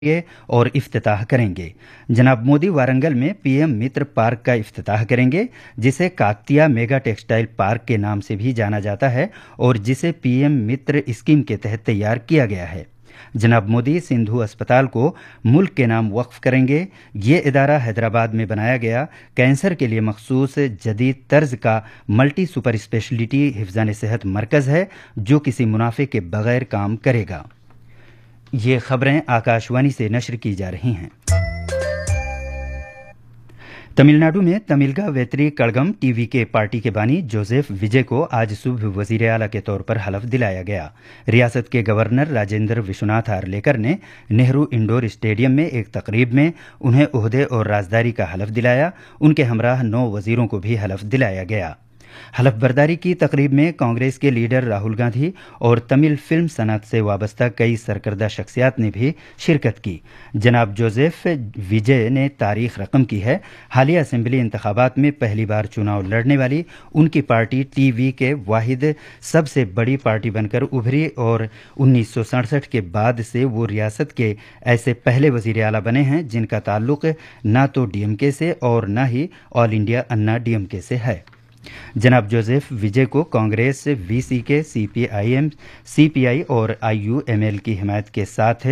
और इफ्तिताह करेंगे। जनाब मोदी वारंगल में पीएम मित्र पार्क का इफ्तिताह करेंगे, जिसे काकतिया मेगा टेक्सटाइल पार्क के नाम से भी जाना जाता है और जिसे पीएम मित्र स्कीम के तहत तैयार किया गया है। जनाब मोदी सिंधु अस्पताल को मुल्क के नाम वक्फ करेंगे। ये इदारा हैदराबाद में बनाया गया कैंसर के लिए मखसूस जदीद तर्ज का मल्टी सुपर स्पेशलिटी हिफ्ज़ान सेहत मरकज़ है, जो किसी मुनाफे के बगैर काम करेगा। ये खबरें आकाशवाणी से नश्र की जा रही हैं। तमिलनाडु में तमिलगा वेत्री कड़गम टीवी के पार्टी के बानी जोसेफ विजय को आज सुबह वजीर आला के तौर पर हलफ दिलाया गया। रियासत के गवर्नर राजेंद्र विश्वनाथ आर्लेकर ने नेहरू इंडोर स्टेडियम में एक तकरीब में उन्हें ओहदे और राजदारी का हलफ दिलाया। उनके हमराह 9 वजीरों को भी हलफ दिलाया गया। हलफ बर्दारी की तकरीब में कांग्रेस के लीडर राहुल गांधी और तमिल फिल्म सनत से वाबस्ता कई सरकर्दा शख्सियात ने भी शिरकत की। जनाब जोसेफ विजय ने तारीख रकम की है। हालिया असेंबली इंतखाबात में पहली बार चुनाव लड़ने वाली उनकी पार्टी टीवी के वाहिद सबसे बड़ी पार्टी बनकर उभरी और 1967 के बाद से वो रियासत के ऐसे पहले वजीर आला बने हैं जिनका ताल्लुक ना तो डीएमके से और ना ही ऑल इंडिया अन्ना डीएमके से है। जनाब जोसेफ विजय को कांग्रेस, वीसीके, सीपीआईएम, सीपीआई और आईयूएमएल की हिमायत के साथ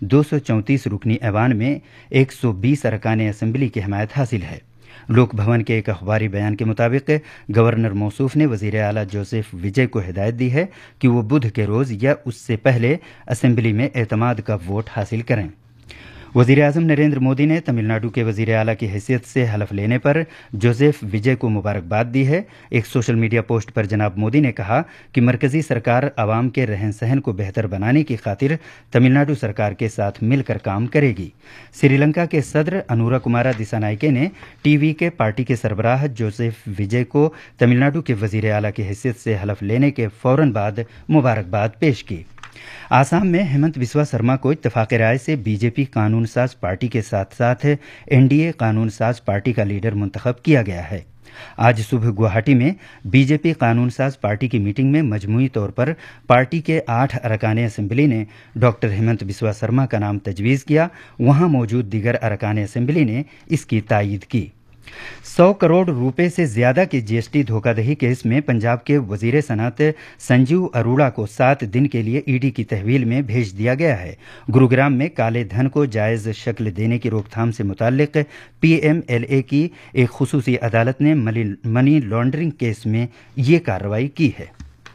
234 रुकनी ऐवान में 120 अरकान असेंबली की हिमायत हासिल है। लोक भवन के एक अखबारी बयान के मुताबिक गवर्नर मौसूफ ने वजीर आला जोसेफ विजय को हिदायत दी है कि वो बुध के रोज या उससे पहले असेंबली में एतमाद का वोट हासिल करें। वजीर आजम नरेंद्र मोदी ने तमिलनाडु के वजीर आला की हैसियत से हलफ लेने पर जोसेफ विजय को मुबारकबाद दी है। एक सोशल मीडिया पोस्ट पर जनाब मोदी ने कहा कि मरकजी सरकार आवाम के रहन सहन को बेहतर बनाने की खातिर तमिलनाडु सरकार के साथ मिलकर काम करेगी। श्रीलंका के सदर अनुरा कुमारा दिसानायके ने टीवी के पार्टी के सरबराह जोसेफ विजय को तमिलनाडु के वजीर आला की हैसियत से हलफ लेने के फौरन बाद मुबारकबाद पेश की। आसाम में हेमंत बिस्वा शर्मा को इत्तेफाक राय से बीजेपी कानून साज पार्टी के साथ साथ एनडीए कानून साज पार्टी का लीडर मुंतखब किया गया है। आज सुबह गुवाहाटी में बीजेपी कानून साज पार्टी की मीटिंग में मजमूई तौर पर पार्टी के 8 अरकान असेंबली ने डॉक्टर हेमंत बिस्वा शर्मा का नाम तजवीज़ किया। वहां मौजूद दीगर अरकान असेंबली ने इसकी तायीद की। 100 करोड़ रुपए से ज्यादा की जीएसटी धोखाधड़ी केस में पंजाब के वजीर सनत संजीव अरोड़ा को 7 दिन के लिए ईडी की तहवील में भेज दिया गया है। गुरुग्राम में काले धन को जायज शक्ल देने की रोकथाम से मुताल्लिक पीएमएलए की एक खुसूसी अदालत ने मनी लॉन्ड्रिंग केस में ये कार्रवाई की है।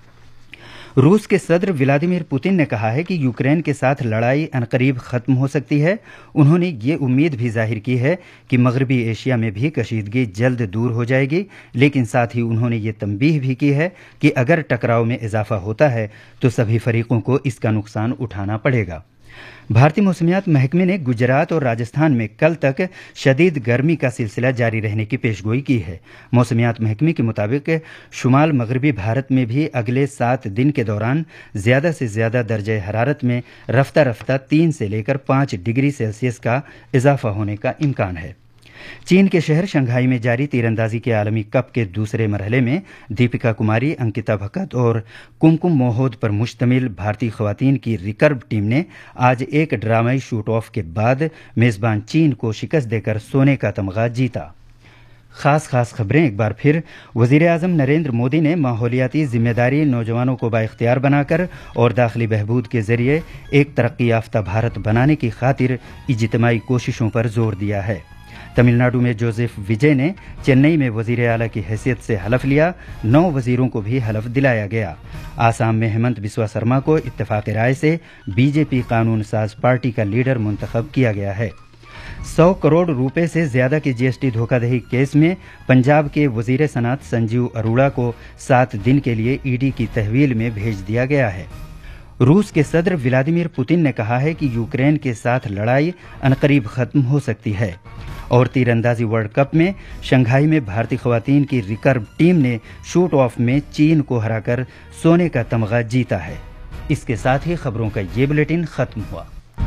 रूस के सदर व्लादिमीर पुतिन ने कहा है कि यूक्रेन के साथ लड़ाई अनकरीब खत्म हो सकती है। उन्होंने ये उम्मीद भी जाहिर की है कि मगरबी एशिया में भी कशीदगी जल्द दूर हो जाएगी, लेकिन साथ ही उन्होंने ये तंबीह भी की है कि अगर टकराव में इजाफा होता है तो सभी फरीकों को इसका नुकसान उठाना पड़ेगा। भारतीय मौसमियात महकमे ने गुजरात और राजस्थान में कल तक शदीद गर्मी का सिलसिला जारी रहने की पेशगोई की है। मौसमियात महकमे के मुताबिक शुमाल मगरबी भारत में भी अगले 7 दिन के दौरान ज्यादा से ज्यादा दर्जे हरारत में रफ्ता रफ्ता 3 से लेकर 5 डिग्री सेल्सियस का इजाफा होने का इम्कान है। चीन के शहर शंघाई में जारी तीरंदाजी के आलमी कप के दूसरे मरहले में दीपिका कुमारी, अंकिता भकत और कुमकुम मोहोद पर मुश्तमिल भारतीय खवातीन की रिकर्व टीम ने आज एक ड्रामाई शूट ऑफ के बाद मेजबान चीन को शिकस्त देकर सोने का तमगा जीता। खास खबरें एक बार फिर। वजीर आजम नरेंद्र मोदी ने माहौलियाती जिम्मेदारी नौजवानों को बाइख्तियार बनाकर और दाखिली बहबूद के जरिए एक तरक्की याफ्ता भारत बनाने की खातिर इज्तिमाई कोशिशों पर जोर दिया है। तमिलनाडु में जोसेफ विजय ने चेन्नई में वजीर आला की हैसियत से हलफ लिया। 9 वजीरों को भी हलफ दिलाया गया। आसाम में हेमंत बिस्वा शर्मा को इत्तेफाक राय से बीजेपी कानून साज पार्टी का लीडर मुंतखब किया गया है। 100 करोड़ रुपए से ज्यादा की जीएसटी धोखाधड़ी केस में पंजाब के वजीर सनत संजीव अरोड़ा को 7 दिन के लिए ईडी की तहवील में भेज दिया गया है। रूस के सदर व्लादिमीर पुतिन ने कहा है कि यूक्रेन के साथ लड़ाई अनकरीब खत्म हो सकती है। और तीरंदाजी वर्ल्ड कप में शंघाई में भारतीय खवातीन की रिकर्व टीम ने शूट ऑफ में चीन को हराकर सोने का तमगा जीता है। इसके साथ ही खबरों का ये बुलेटिन खत्म हुआ।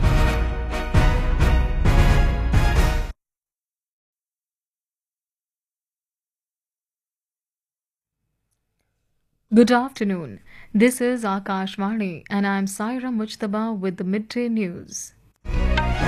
Good afternoon. This is Akashvani and I am Saira Mujtaba with the midday news.